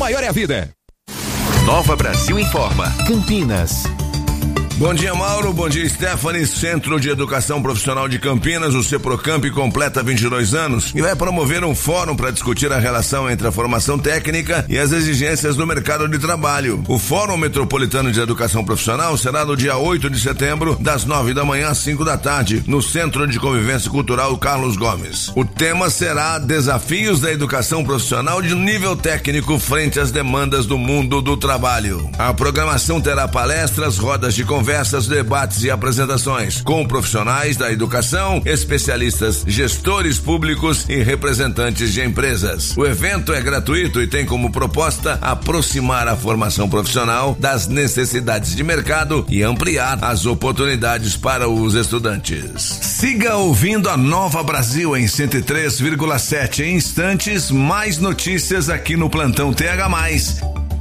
maior é a vida. Nova Brasil informa. Campinas. Bom dia, Mauro. Bom dia, Stephanie. Centro de Educação Profissional de Campinas, o CEPROCAMP, completa 22 anos e vai promover um fórum para discutir a relação entre a formação técnica e as exigências do mercado de trabalho. O Fórum Metropolitano de Educação Profissional será no dia 8 de setembro, das 9 da manhã às 5 da tarde, no Centro de Convivência Cultural Carlos Gomes. O tema será Desafios da Educação Profissional de nível técnico frente às demandas do mundo do trabalho. A programação terá palestras, rodas de conversas, debates e apresentações com profissionais da educação, especialistas, gestores públicos e representantes de empresas. O evento é gratuito e tem como proposta aproximar a formação profissional das necessidades de mercado e ampliar as oportunidades para os estudantes. Siga ouvindo a Nova Brasil em 103,7. Em instantes, mais notícias aqui no Plantão TH+.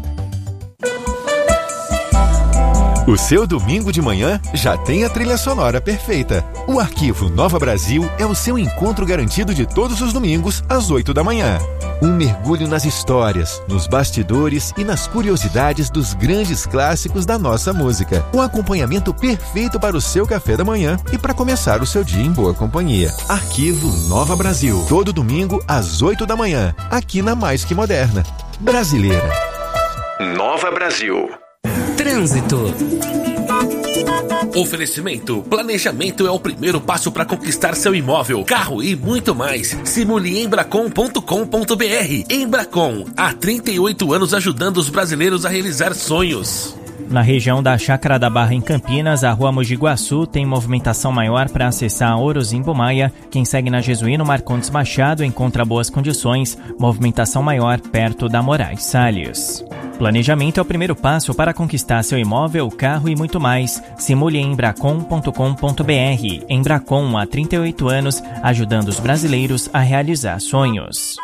O seu domingo de manhã já tem a trilha sonora perfeita. O Arquivo Nova Brasil é o seu encontro garantido de todos os domingos, às 8 da manhã. Um mergulho nas histórias, nos bastidores e nas curiosidades dos grandes clássicos da nossa música. Um acompanhamento perfeito para o seu café da manhã e para começar o seu dia em boa companhia. Arquivo Nova Brasil. Todo domingo, às 8 da manhã, aqui na Mais Que Moderna. Brasileira. Nova Brasil. Trânsito. Oferecimento. Planejamento é o primeiro passo para conquistar seu imóvel, carro e muito mais. Simule Embracon.com.br. Embracon, há 38 anos ajudando os brasileiros a realizar sonhos. Na região da Chácara da Barra, em Campinas, a rua Mogi Guaçu tem movimentação maior para acessar a Orozimbo Maia. Quem segue na Jesuíno Marcondes Machado encontra boas condições, movimentação maior perto da Moraes Salles. Planejamento é o primeiro passo para conquistar seu imóvel, carro e muito mais. Simule em embracon.com.br. Embracon, há 38 anos, ajudando os brasileiros a realizar sonhos.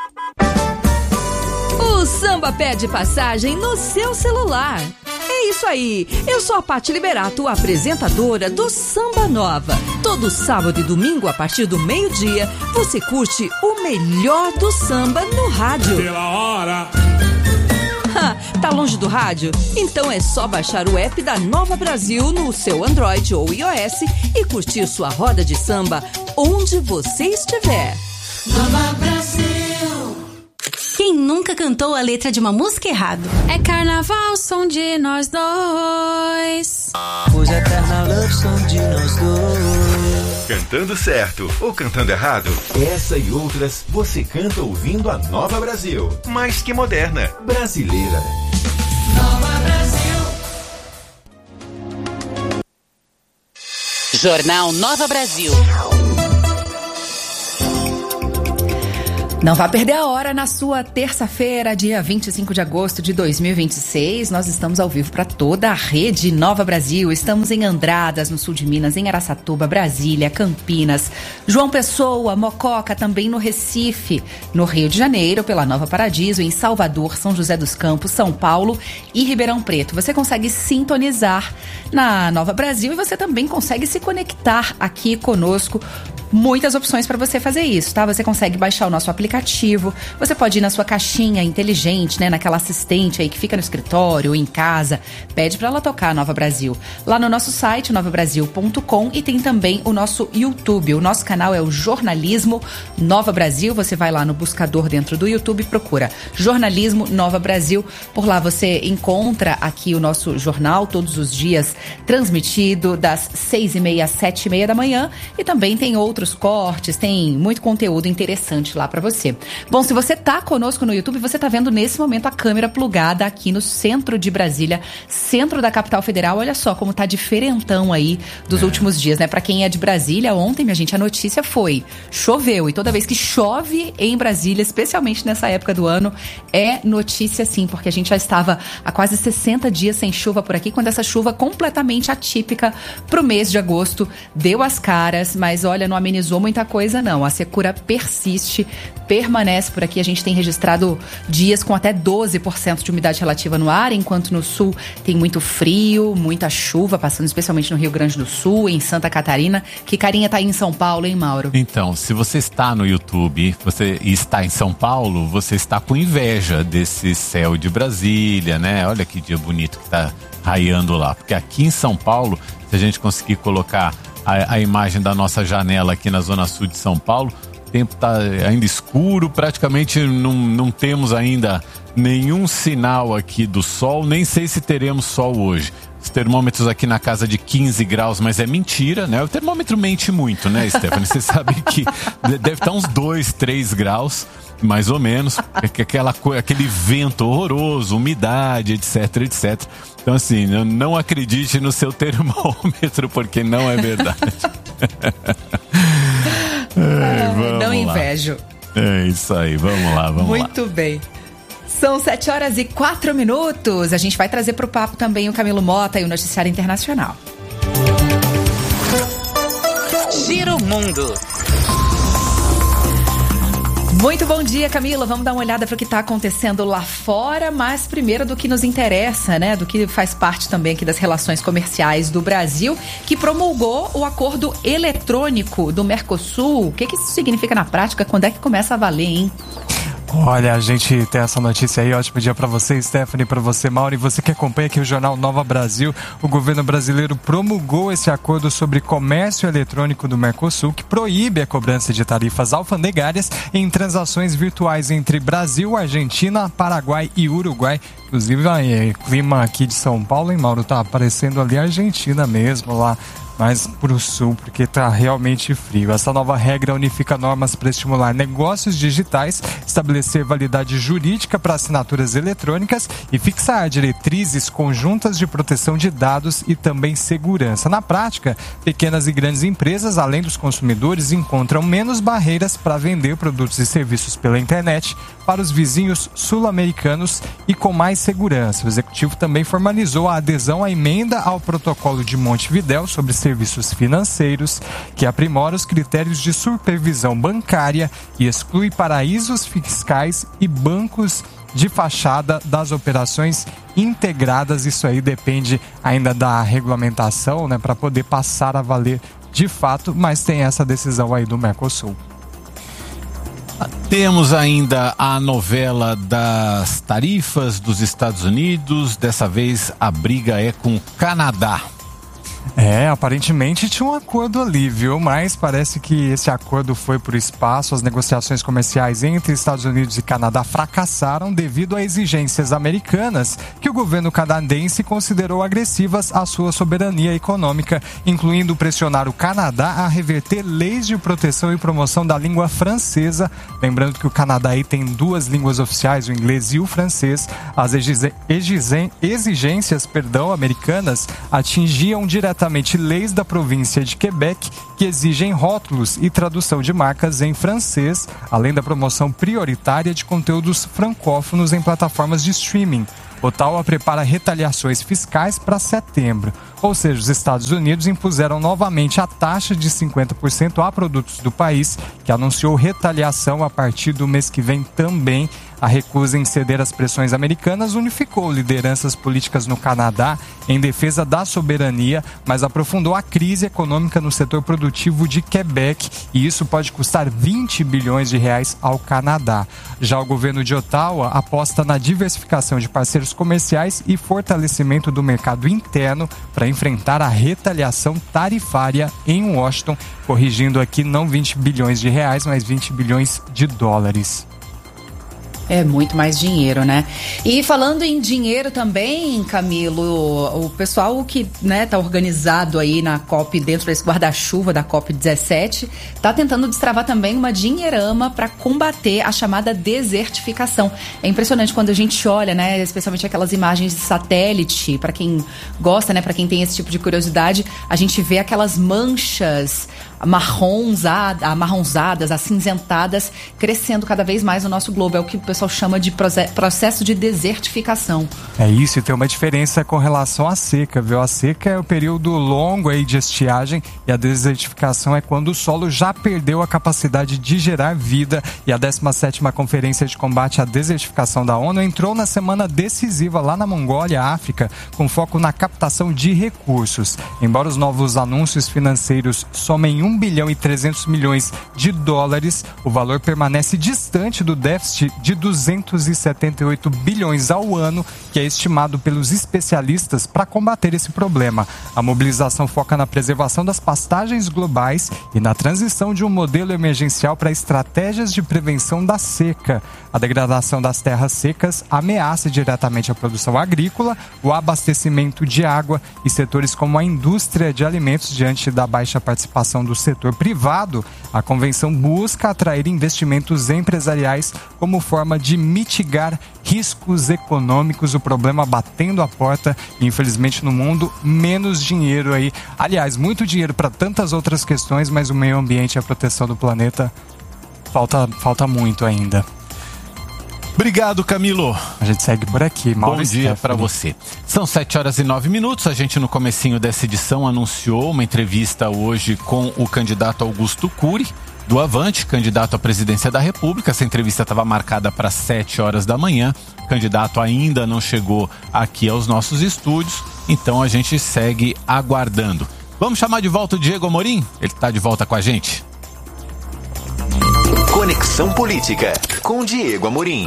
O Samba pede passagem no seu celular. É isso aí, eu sou a Paty Liberato, apresentadora do Samba Nova. Todo sábado e domingo, a partir do meio-dia, você curte o melhor do samba no rádio. Pela hora. Tá longe do rádio? Então é só baixar o app da Nova Brasil no seu Android ou iOS e curtir sua roda de samba onde você estiver. Nova Brasil. Quem nunca cantou a letra de uma música errado? É carnaval, som de nós dois. Hoje é eterna love song de nós dois. Cantando certo ou cantando errado? Essa e outras você canta ouvindo a Nova Brasil. Mais que moderna. Brasileira. Nova Brasil. Jornal Nova Brasil. Não vá perder a hora na sua terça-feira, dia 25 de agosto de 2026. Nós estamos ao vivo para toda a rede Nova Brasil. Estamos em Andradas, no sul de Minas, em Araçatuba, Brasília, Campinas, João Pessoa, Mococa, também no Recife, no Rio de Janeiro, pela Nova Paradiso, em Salvador, São José dos Campos, São Paulo e Ribeirão Preto. Você consegue sintonizar na Nova Brasil e você também consegue se conectar aqui conosco. Muitas opções para você fazer isso, tá? Você consegue baixar o nosso aplicativo, você pode ir na sua caixinha inteligente, né? Naquela assistente aí que fica no escritório ou em casa, pede para ela tocar a Nova Brasil. Lá no nosso site, novabrasil.com, e tem também o nosso YouTube. O nosso canal é o Jornalismo Nova Brasil. Você vai lá no buscador dentro do YouTube, procura Jornalismo Nova Brasil. Por lá você encontra aqui o nosso jornal todos os dias, transmitido das 6h30 às 7h30 da manhã, e também tem outros cortes, tem muito conteúdo interessante lá pra você. Bom, se você tá conosco no YouTube, você tá vendo nesse momento a câmera plugada aqui no centro de Brasília, centro da capital federal. Olha só como tá diferentão aí dos últimos dias, né? Pra quem é de Brasília, ontem, minha gente, a notícia foi: choveu, e toda vez que chove em Brasília, especialmente nessa época do ano, é notícia sim, porque a gente já estava há quase 60 dias sem chuva por aqui, quando essa chuva completamente atípica pro mês de agosto deu as caras, mas olha, no amenizou muita coisa, não. A secura persiste, permanece por aqui. A gente tem registrado dias com até 12% de umidade relativa no ar, enquanto no sul tem muito frio, muita chuva, passando especialmente no Rio Grande do Sul, em Santa Catarina. Que carinha tá aí em São Paulo, hein, Mauro? Então, se você está no YouTube e está em São Paulo, você está com inveja desse céu de Brasília, né? Olha que dia bonito que tá raiando lá. Porque aqui em São Paulo, se a gente conseguir colocar a imagem da nossa janela aqui na zona sul de São Paulo, o tempo tá ainda escuro, praticamente não temos ainda nenhum sinal aqui do sol, nem sei se teremos sol hoje. Os termômetros aqui na casa de 15 graus, mas é mentira, né? O termômetro mente muito, né, Stephanie? Você sabe que deve estar uns 2, 3 graus, mais ou menos. Aquele vento horroroso, umidade, etc, etc. Então, assim, não acredite no seu termômetro, porque não é verdade. Não invejo. É isso aí, vamos lá. Muito bem. São 7h04. A gente vai trazer para o papo também o Camilo Mota e o Noticiário Internacional. Giro Mundo. Muito bom dia, Camila. Vamos dar uma olhada para o que está acontecendo lá fora, mas primeiro do que nos interessa, né? Do que faz parte também aqui das relações comerciais do Brasil, que promulgou o acordo eletrônico do Mercosul. O que isso significa na prática? Quando é que começa a valer, hein? Olha, a gente tem essa notícia aí, ótimo dia para você, Stephanie, para você, Mauro, e você que acompanha aqui o Jornal Nova Brasil. O governo brasileiro promulgou esse acordo sobre comércio eletrônico do Mercosul, que proíbe a cobrança de tarifas alfandegárias em transações virtuais entre Brasil, Argentina, Paraguai e Uruguai. Inclusive, o clima aqui de São Paulo, hein, Mauro, tá aparecendo ali a Argentina mesmo, lá mais pro sul, porque tá realmente frio. Essa nova regra unifica normas para estimular negócios digitais, estabelecer validade jurídica para assinaturas eletrônicas e fixar diretrizes conjuntas de proteção de dados e também segurança. Na prática, pequenas e grandes empresas, além dos consumidores, encontram menos barreiras para vender produtos e serviços pela internet para os vizinhos sul-americanos e com mais segurança. O executivo também formalizou a adesão à emenda ao protocolo de Montevidéu sobre serviços financeiros, que aprimora os critérios de supervisão bancária e exclui paraísos fiscais e bancos de fachada das operações integradas. Isso aí depende ainda da regulamentação, né, para poder passar a valer de fato, mas tem essa decisão aí do Mercosul. Temos ainda a novela das tarifas dos Estados Unidos. Dessa vez a briga é com o Canadá. Aparentemente tinha um acordo ali, viu? Mas parece que esse acordo foi pro espaço. As negociações comerciais entre Estados Unidos e Canadá fracassaram devido a exigências americanas que o governo canadense considerou agressivas à sua soberania econômica, incluindo pressionar o Canadá a reverter leis de proteção e promoção da língua francesa. Lembrando que o Canadá aí tem 2 línguas oficiais, o inglês e o francês. As exigências americanas atingiam diretamente leis da província de Quebec que exigem rótulos e tradução de marcas em francês, além da promoção prioritária de conteúdos francófonos em plataformas de streaming. Ottawa prepara retaliações fiscais para setembro. Ou seja, os Estados Unidos impuseram novamente a taxa de 50% a produtos do país, que anunciou retaliação a partir do mês que vem também. A recusa em ceder às pressões americanas unificou lideranças políticas no Canadá em defesa da soberania, mas aprofundou a crise econômica no setor produtivo de Quebec, e isso pode custar 20 bilhões de reais ao Canadá. Já o governo de Ottawa aposta na diversificação de parceiros comerciais e fortalecimento do mercado interno para enfrentar a retaliação tarifária em Washington, corrigindo aqui não 20 bilhões de reais, mas 20 bilhões de dólares. É muito mais dinheiro, né? E falando em dinheiro também, Camilo, o pessoal que, né, tá organizado aí na COP, dentro desse guarda-chuva da COP17, tá tentando destravar também uma dinheirama para combater a chamada desertificação. É impressionante quando a gente olha, né, especialmente aquelas imagens de satélite, para quem gosta, né, para quem tem esse tipo de curiosidade, a gente vê aquelas manchas amarronzadas, acinzentadas, crescendo cada vez mais no nosso globo. É o que o pessoal chama de processo de desertificação. É isso, e tem uma diferença com relação à seca, viu? A seca é o período longo aí de estiagem e a desertificação é quando o solo já perdeu a capacidade de gerar vida. E a 17ª Conferência de Combate à Desertificação da ONU entrou na semana decisiva lá na Mongólia, África, com foco na captação de recursos. Embora os novos anúncios financeiros somem 1 bilhão e 300 milhões de dólares, o valor permanece distante do déficit de 278 bilhões ao ano, que é estimado pelos especialistas para combater esse problema. A mobilização foca na preservação das pastagens globais e na transição de um modelo emergencial para estratégias de prevenção da seca. A degradação das terras secas ameaça diretamente a produção agrícola, o abastecimento de água e setores como a indústria de alimentos. Diante da baixa participação do setor privado, a convenção busca atrair investimentos empresariais como forma de mitigar riscos econômicos, o problema batendo a porta e, infelizmente, no mundo, menos dinheiro aí. Aliás, muito dinheiro para tantas outras questões, mas o meio ambiente e a proteção do planeta falta muito ainda. Obrigado, Camilo. A gente segue por aqui. Bom dia para você. São 7h09. A gente, no comecinho dessa edição, anunciou uma entrevista hoje com o candidato Augusto Cury, do Avante, candidato à presidência da República. Essa entrevista estava marcada para 7h da manhã. O candidato ainda não chegou aqui aos nossos estúdios, então a gente segue aguardando. Vamos chamar de volta o Diego Amorim? Ele está de volta com a gente. Conexão Política, com Diego Amorim.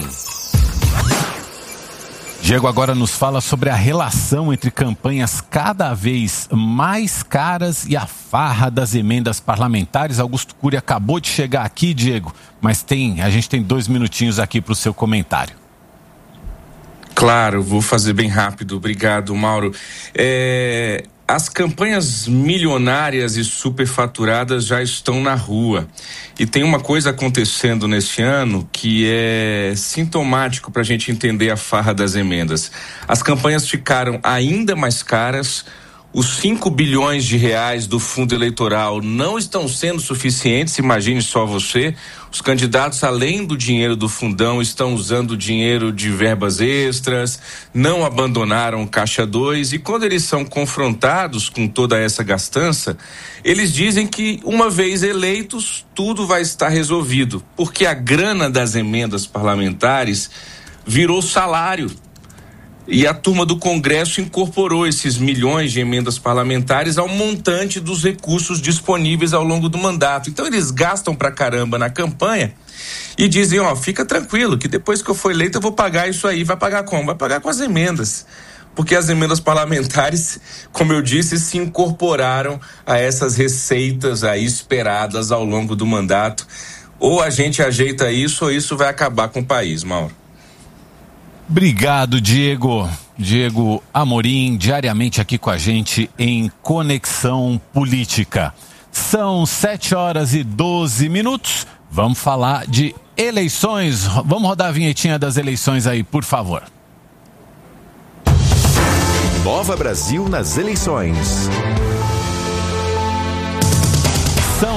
Diego agora nos fala sobre a relação entre campanhas cada vez mais caras e a farra das emendas parlamentares. Augusto Cury acabou de chegar aqui, Diego, mas a gente tem 2 minutinhos aqui para o seu comentário. Claro, vou fazer bem rápido. Obrigado, Mauro. As campanhas milionárias e superfaturadas já estão na rua. E tem uma coisa acontecendo neste ano que é sintomático para a gente entender a farra das emendas. As campanhas ficaram ainda mais caras. Os 5 bilhões de reais do fundo eleitoral não estão sendo suficientes, imagine só você. Os candidatos, além do dinheiro do fundão, estão usando dinheiro de verbas extras, não abandonaram o Caixa 2 e quando eles são confrontados com toda essa gastança, eles dizem que uma vez eleitos, tudo vai estar resolvido, porque a grana das emendas parlamentares virou salário. E a turma do Congresso incorporou esses milhões de emendas parlamentares ao montante dos recursos disponíveis ao longo do mandato. Então eles gastam pra caramba na campanha e dizem, fica tranquilo, que depois que eu for eleito eu vou pagar isso aí. Vai pagar como? Vai pagar com as emendas. Porque as emendas parlamentares, como eu disse, se incorporaram a essas receitas aí esperadas ao longo do mandato. Ou a gente ajeita isso ou isso vai acabar com o país, Mauro. Obrigado, Diego. Diego Amorim, diariamente aqui com a gente em Conexão Política. São 7h12. Vamos falar de eleições. Vamos rodar a vinhetinha das eleições aí, por favor. Nova Brasil nas eleições. São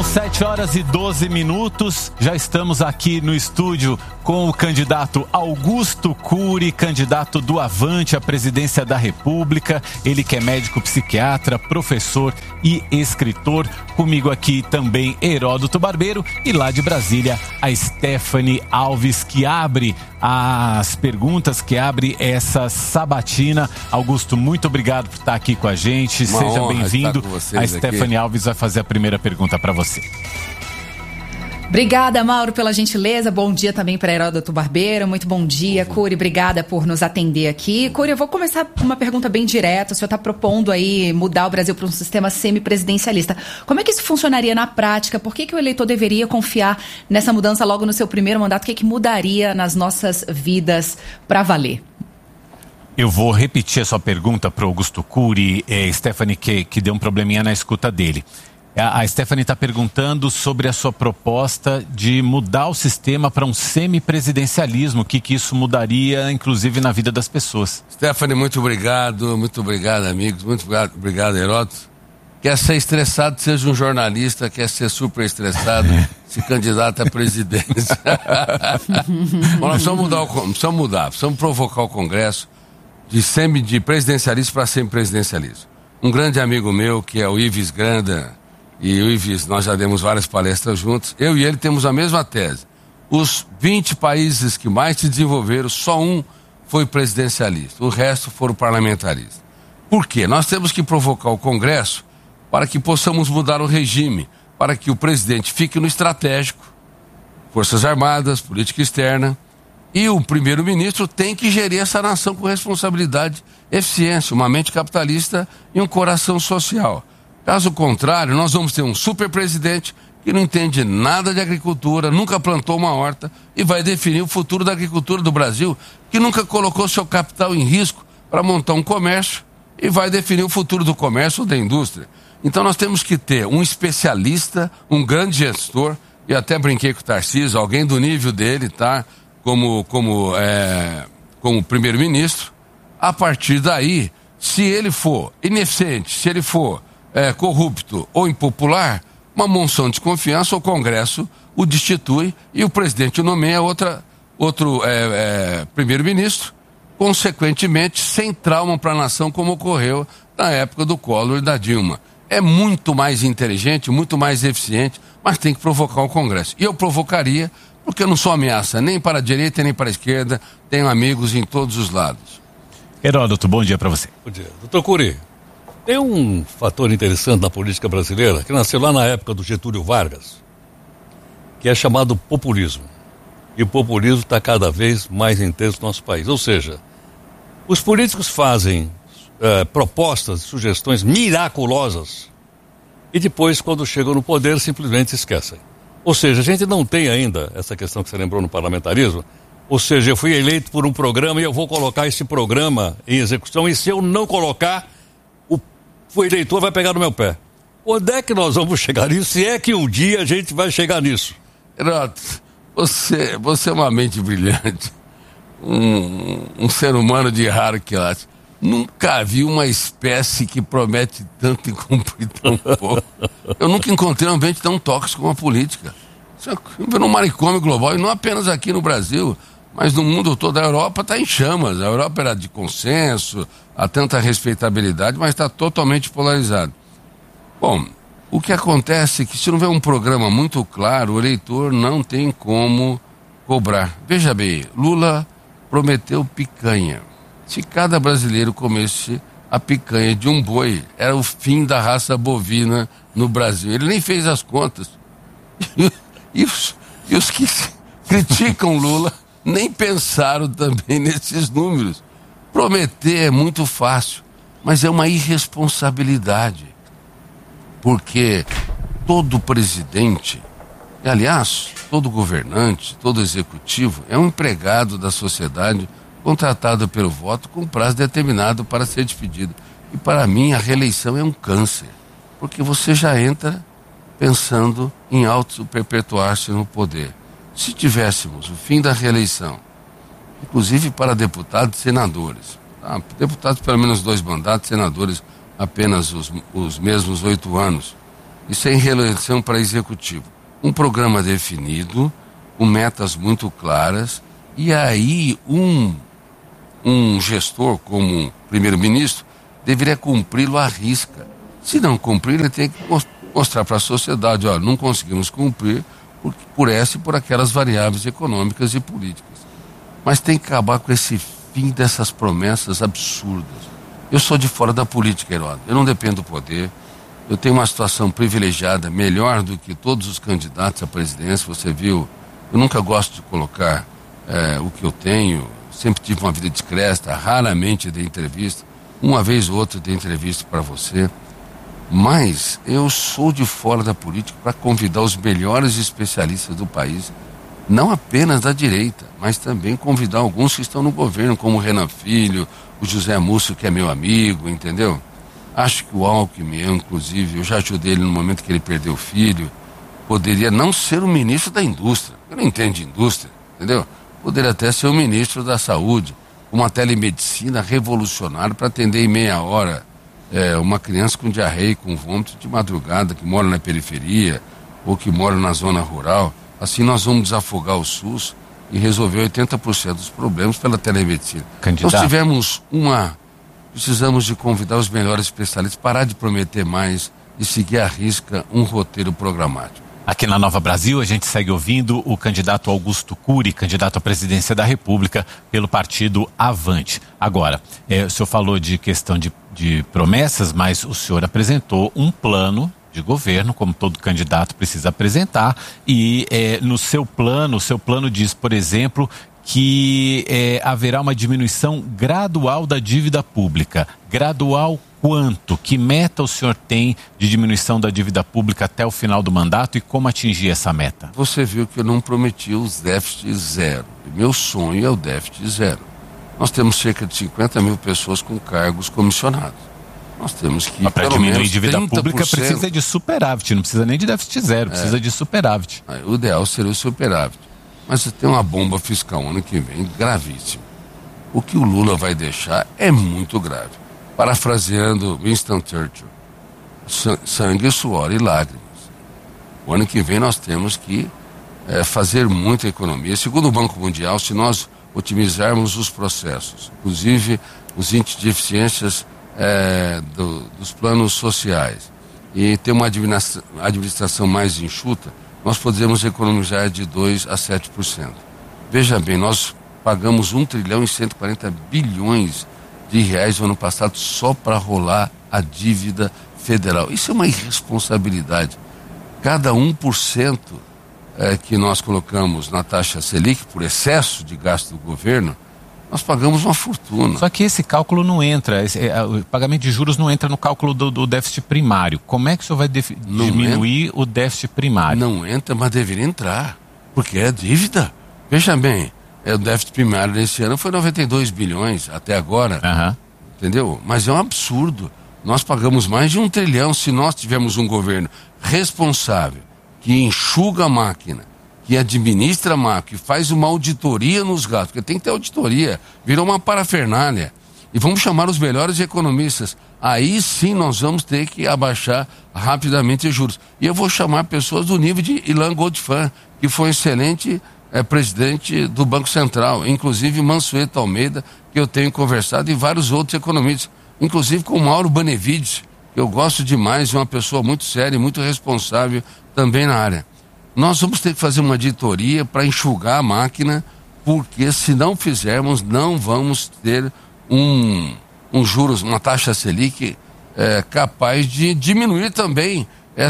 7h12. Já estamos aqui no estúdio com o candidato Augusto Cury, candidato do Avante à presidência da República. Ele que é médico psiquiatra, professor e escritor. Comigo aqui também Heródoto Barbeiro e lá de Brasília a Stephanie Alves, que abre as perguntas, que abre essa sabatina. Augusto, muito obrigado por estar aqui com a gente. Seja bem-vindo. A Stephanie Alves vai fazer a primeira pergunta para você. Obrigada, Mauro, pela gentileza. Bom dia também para Heródoto Barbeiro. Muito bom dia, Cury. Obrigada por nos atender aqui. Cury, eu vou começar com uma pergunta bem direta. O senhor está propondo aí mudar o Brasil para um sistema semipresidencialista. Como é que isso funcionaria na prática? Por que o eleitor deveria confiar nessa mudança logo no seu primeiro mandato? O que mudaria nas nossas vidas para valer? Eu vou repetir a sua pergunta para o Augusto Cury, Stephanie, que deu um probleminha na escuta dele. A Stephanie está perguntando sobre a sua proposta de mudar o sistema para um semipresidencialismo. O que isso mudaria, inclusive, na vida das pessoas? Stephanie, muito obrigado, amigos. Muito obrigado, Heródoto. quer ser estressado, seja um jornalista, quer ser super estressado, se candidata à presidência. Bom, nós precisamos provocar o Congresso de presidencialismo para semipresidencialismo. Um grande amigo meu, que é o Ives Granda, e o Ives, nós já demos várias palestras juntos, eu e ele temos a mesma tese. Os 20 países que mais se desenvolveram, só um foi presidencialista, o resto foram parlamentaristas. Por quê? Nós temos que provocar o Congresso para que possamos mudar o regime, para que o presidente fique no estratégico, Forças Armadas, política externa, e o primeiro-ministro tem que gerir essa nação com responsabilidade, eficiência, uma mente capitalista e um coração social. Caso contrário, nós vamos ter um super-presidente que não entende nada de agricultura, nunca plantou uma horta e vai definir o futuro da agricultura do Brasil, que nunca colocou seu capital em risco para montar um comércio e vai definir o futuro do comércio ou da indústria. Então nós temos que ter um especialista, um grande gestor, e até brinquei com o Tarcísio, alguém do nível dele, tá? Como primeiro-ministro. A partir daí, se ele for ineficiente, se ele for corrupto ou impopular, uma moção de confiança, o Congresso o destitui e o presidente nomeia outro primeiro-ministro, consequentemente sem trauma para a nação, como ocorreu na época do Collor e da Dilma. É muito mais inteligente, muito mais eficiente, mas tem que provocar o Congresso. E eu provocaria, porque eu não sou ameaça nem para a direita nem para a esquerda, tenho amigos em todos os lados. Heródoto, bom dia para você. Bom dia. Doutor Cury, tem um fator interessante na política brasileira, que nasceu lá na época do Getúlio Vargas, que é chamado populismo. E o populismo está cada vez mais intenso no nosso país. Ou seja, os políticos fazem propostas, sugestões miraculosas e depois, quando chegam no poder, simplesmente esquecem. Ou seja, a gente não tem ainda essa questão que você lembrou no parlamentarismo. Ou seja, eu fui eleito por um programa e eu vou colocar esse programa em execução, e se eu não colocar, o eleitor vai pegar no meu pé. Onde é que nós vamos chegar nisso? Se é que um dia a gente vai chegar nisso? Heródoto, você é uma mente brilhante, um ser humano de raro quilate. Nunca vi uma espécie que promete tanto e cumprir tão pouco. Eu nunca encontrei um ambiente tão tóxico como a política. Isso é um manicômio global, e não apenas aqui no Brasil, mas no mundo todo. A Europa está em chamas. A Europa era de consenso, há tanta respeitabilidade, mas está totalmente polarizado. Bom, o que acontece é que se não houver um programa muito claro, o eleitor não tem como cobrar. Veja bem, Lula prometeu picanha. Se cada brasileiro comesse a picanha de um boi, era o fim da raça bovina no Brasil. Ele nem fez as contas. E os que criticam Lula nem pensaram também nesses números. Prometer é muito fácil, mas é uma irresponsabilidade. Porque todo presidente, e aliás, todo governante, todo executivo, é um empregado da sociedade contratado pelo voto com prazo determinado para ser despedido. E para mim a reeleição é um câncer, porque você já entra pensando em auto-perpetuar-se no poder. Se tivéssemos o fim da reeleição, inclusive para deputados e senadores, deputados pelo menos 2 mandatos, senadores apenas os mesmos 8 anos, e sem reeleição para executivo, um programa definido, com metas muito claras, e aí um gestor como primeiro-ministro deveria cumpri-lo à risca. Se não cumprir, ele tem que mostrar para a sociedade, olha, não conseguimos cumprir por essa e por aquelas variáveis econômicas e políticas. Mas tem que acabar com esse fim dessas promessas absurdas. Eu sou de fora da política, Heródoto. Eu não dependo do poder. Eu tenho uma situação privilegiada, melhor do que todos os candidatos à presidência. Você viu, eu nunca gosto de colocar o que eu tenho. Sempre tive uma vida discreta, raramente dei entrevista. Uma vez ou outra dei entrevista para você. Mas eu sou de fora da política para convidar os melhores especialistas do país, não apenas da direita, mas também convidar alguns que estão no governo, como o Renan Filho, o José Múcio, que é meu amigo, entendeu? Acho que o Alckmin, inclusive, eu já ajudei ele no momento que ele perdeu o filho, poderia não ser o ministro da indústria, eu não entendo de indústria, entendeu? Poderia até ser o ministro da saúde, uma telemedicina revolucionária para atender em meia hora uma criança com diarreia, com vômito de madrugada, que mora na periferia ou que mora na zona rural. Assim nós vamos desafogar o SUS e resolver 80% dos problemas pela telemedicina. Candidato. Nós tivemos precisamos de convidar os melhores especialistas, parar de prometer mais e seguir à risca um roteiro programático. Aqui na Nova Brasil, a gente segue ouvindo o candidato Augusto Cury, candidato à presidência da República pelo partido Avante. Agora, o senhor falou de questão de promessas, mas o senhor apresentou um plano de governo, como todo candidato precisa apresentar, e no seu plano, o seu plano diz, por exemplo, que haverá uma diminuição gradual da dívida pública. Gradual quanto? Que meta o senhor tem de diminuição da dívida pública até o final do mandato e como atingir essa meta? Você viu que eu não prometi os déficits zero. Meu sonho é o déficit zero. Nós temos cerca de 50 mil pessoas com cargos comissionados. Nós temos que, para diminuir dívida pública, precisa de superávit, não precisa nem de déficit zero, precisa de superávit. O ideal seria o superávit. Mas você tem uma bomba fiscal ano que vem gravíssima. O que o Lula vai deixar é muito grave. Parafraseando Winston Churchill, sangue, suor e lágrimas. O ano que vem nós temos que fazer muita economia. Segundo o Banco Mundial, se nós otimizarmos os processos, inclusive os índices de eficiências dos planos sociais, e ter uma administração mais enxuta, nós podemos economizar de 2% a 7%. Veja bem, nós pagamos 1 trilhão e 140 bilhões de reais no ano passado só para rolar a dívida federal. Isso é uma irresponsabilidade. Cada 1% que nós colocamos na taxa Selic por excesso de gasto do governo, nós pagamos uma fortuna. Só que esse cálculo não entra, o pagamento de juros não entra no cálculo do déficit primário. Como é que o senhor vai diminuir o déficit primário? Não entra, mas deveria entrar, porque é dívida. Veja bem, o déficit primário desse ano foi 92 bilhões até agora, entendeu? Mas é um absurdo. Nós pagamos mais de 1 trilhão se nós tivermos um governo responsável, que enxuga a máquina, que administra a máquina, que faz uma auditoria nos gastos, porque tem que ter auditoria, virou uma parafernália. E vamos chamar os melhores economistas. Aí sim nós vamos ter que abaixar rapidamente os juros. E eu vou chamar pessoas do nível de Ilan Goldfan, que foi um excelente presidente do Banco Central, inclusive Mansueto Almeida, que eu tenho conversado, e vários outros economistas, inclusive com o Mauro Benevides, que eu gosto demais, uma pessoa muito séria e muito responsável também na área. Nós vamos ter que fazer uma auditoria para enxugar a máquina, porque se não fizermos, não vamos ter um juros, uma taxa Selic capaz de diminuir também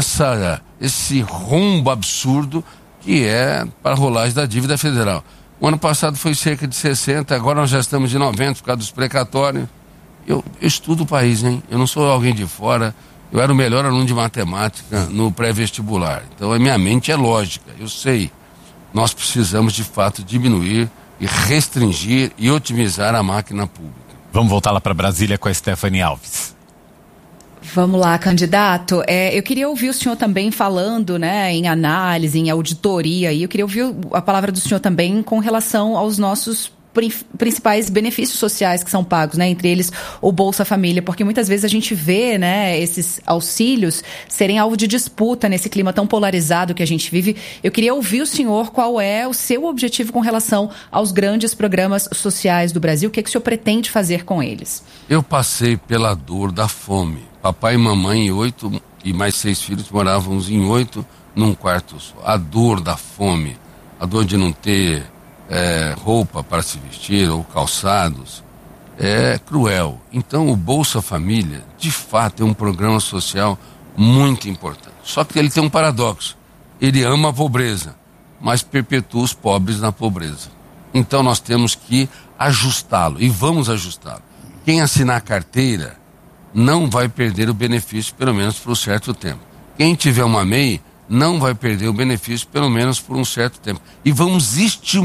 esse rombo absurdo que é para a rolagem da dívida federal. O ano passado foi cerca de 60, agora nós já estamos de 90 por causa dos precatórios. Eu estudo o país, hein? Eu não sou alguém de fora. Eu era o melhor aluno de matemática no pré-vestibular. Então a minha mente é lógica, eu sei. Nós precisamos de fato diminuir e restringir e otimizar a máquina pública. Vamos voltar lá para Brasília com a Stephanie Alves. Vamos lá, candidato. Eu queria ouvir o senhor também falando, né, em análise, em auditoria, e eu queria ouvir a palavra do senhor também com relação aos nossos principais benefícios sociais que são pagos, né, entre eles o Bolsa Família, porque muitas vezes a gente vê, né, esses auxílios serem alvo de disputa nesse clima tão polarizado que a gente vive. Eu queria ouvir o senhor qual é o seu objetivo com relação aos grandes programas sociais do Brasil, o que o senhor pretende fazer com eles? Eu passei pela dor da fome. Papai e mamãe, 8 e mais 6 filhos, morávamos em 8 num quarto só. A dor da fome, a dor de não ter roupa para se vestir ou calçados, é cruel. Então o Bolsa Família, de fato, é um programa social muito importante. Só que ele tem um paradoxo. Ele ama a pobreza, mas perpetua os pobres na pobreza. Então nós temos que ajustá-lo, e vamos ajustá-lo. Quem assinar a carteira não vai perder o benefício, pelo menos por um certo tempo. Quem tiver uma MEI não vai perder o benefício, pelo menos por um certo tempo. E vamos estimular